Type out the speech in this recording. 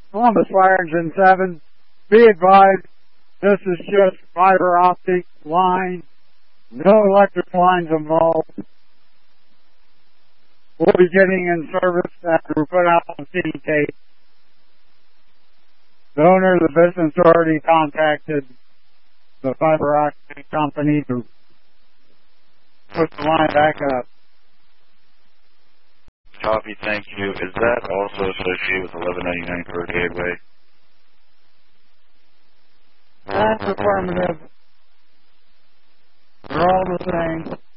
Columbus Fire Engine 7. Be advised, this is just fiber optic line. No electric lines involved. We'll be getting in service after we put out the CD tape. The owner of the business already contacted the fiber optic company to put the line back up. Copy, thank you. Is that also associated with 1199 per gateway? That's affirmative. They're all the same.